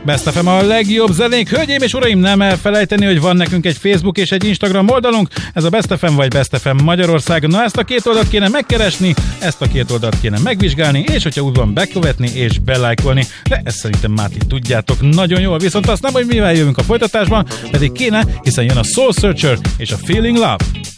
Best FM a legjobb zenék. Hölgyeim és uraim, nem elfelejteni, hogy van nekünk egy Facebook és egy Instagram oldalunk. Ez a Best FM vagy Best FM Magyarország. Na, ezt a két oldalt kéne megkeresni, ezt a két oldalt kéne megvizsgálni, és hogyha úgy van, bekövetni és belájkolni. De ezt szerintem már ti tudjátok nagyon jól. Viszont azt nem, hogy mivel jövünk a folytatásban, pedig kéne, hiszen jön a Soul Searcher és a Feeling Love.